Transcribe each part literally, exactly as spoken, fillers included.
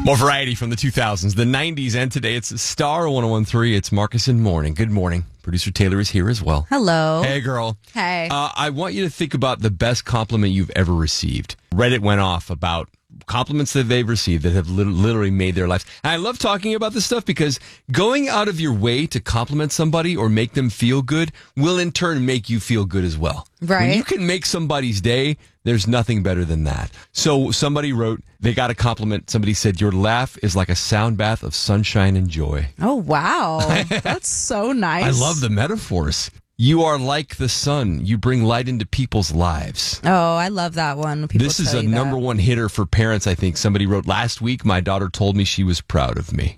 More variety from the two thousands, the nineties, and today. It's Star one oh one three. It's Marcus in Morning. Good morning. Producer Taylor is here as well. Hello. Hey, girl. Hey. Uh, I want you to think about the best compliment you've ever received. Reddit went off about compliments that they've received that have lit- literally made their lives. And I love talking about this stuff because going out of your way to compliment somebody or make them feel good will in turn make you feel good as well. Right. When you can make somebody's day, there's nothing better than that. So somebody wrote, they got a compliment. Somebody said, your laugh is like a sound bath of sunshine and joy. Oh, wow. That's so nice. I love the metaphors. You are like the sun. You bring light into people's lives. Oh, I love that one. When people This is tell a you number that. one hitter for parents, I think. Somebody wrote, last week, my daughter told me she was proud of me.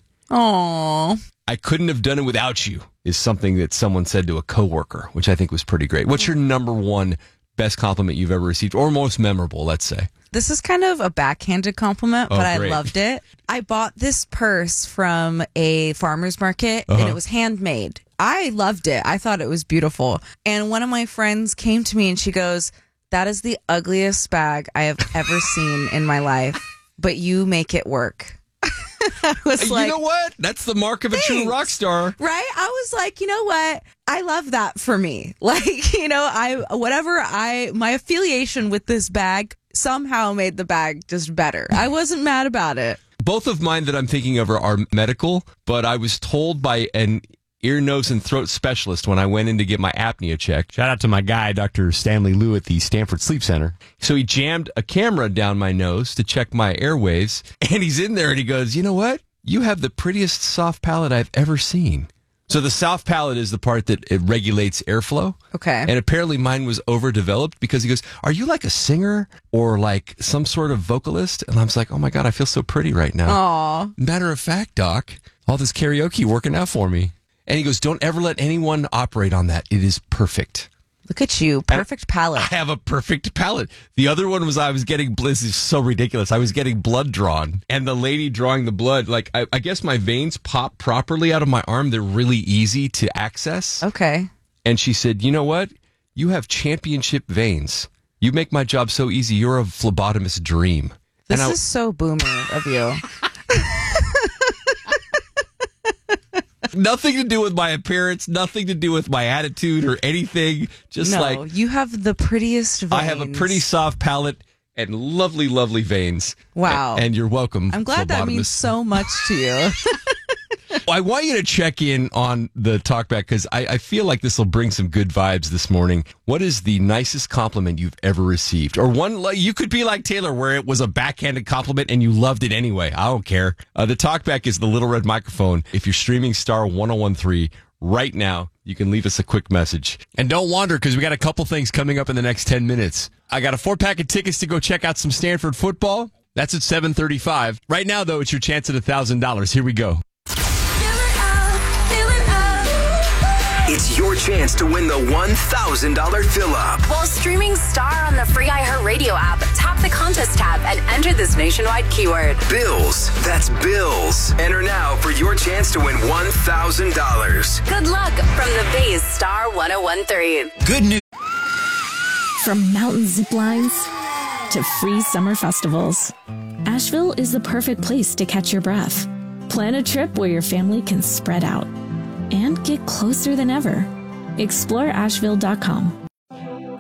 Aw. I couldn't have done it without you, is something that someone said to a coworker, which I think was pretty great. What's your number one best compliment you've ever received, or most memorable, let's say? This is kind of a backhanded compliment, Oh, but I great. loved it. I bought this purse from a farmer's market, Uh-huh. and it was handmade. I loved it. I thought it was beautiful. And one of my friends came to me and she goes, that is the ugliest bag I have ever seen in my life, but you make it work. I was you like, know what? That's the mark of a true Thanks. rock star. right? I was like, you know what? I love that for me. Like, you know, I, whatever I, my affiliation with this bag somehow made the bag just better. I wasn't mad about it. Both of mine that I'm thinking of are, are medical, but I was told by an ear, nose, and throat specialist when I went in to get my apnea checked. Shout out to my guy, Doctor Stanley Liu at the Stanford Sleep Center. So he jammed a camera down my nose to check my airwaves, and he's in there and he goes, you know what? You have the prettiest soft palate I've ever seen. So the soft palate is the part that it regulates airflow. Okay. And apparently mine was overdeveloped because he goes, are you like a singer or like some sort of vocalist? And I was like, oh my God, I feel so pretty right now. Aw. Matter of fact, Doc, all this karaoke working out for me. And he goes, don't ever let anyone operate on that. It is perfect. Look at you. Perfect palate. I have a perfect palate. The other one was I was getting, this is so ridiculous. I was getting blood drawn. And the lady drawing the blood, like, I, I guess my veins pop properly out of my arm. They're really easy to access. Okay. And she said, you know what? You have championship veins. You make my job so easy. You're a phlebotomist dream. This and I, is so boomer of you. Nothing to do with my appearance, nothing to do with my attitude or anything. Just no, like you have the prettiest veins. I have a pretty soft palate and lovely, lovely veins. Wow. A- And you're welcome. I'm glad that means phlebotomist. so much to you. I want you to check in on the talkback because I, I feel like this will bring some good vibes this morning. What is the nicest compliment you've ever received? Or one, like, you could be like Taylor where it was a backhanded compliment and you loved it anyway. I don't care. Uh, the talkback is the little red microphone. If you're streaming Star one oh one three right now, you can leave us a quick message. And don't wander because we got a couple things coming up in the next ten minutes. I got a four pack of tickets to go check out some Stanford football. That's at seven thirty-five. Right now, though, it's your chance at one thousand dollars. Here we go. It's your chance to win the one thousand dollars fill-up. While streaming Star on the free iHeartRadio app, tap the contest tab and enter this nationwide keyword. Bills. That's Bills. Enter now for your chance to win one thousand dollars. Good luck from the Bay's Star one oh one three. Good news. From mountain zip lines to free summer festivals, Asheville is the perfect place to catch your breath. Plan a trip where your family can spread out and get closer than ever. Explore Asheville dot com.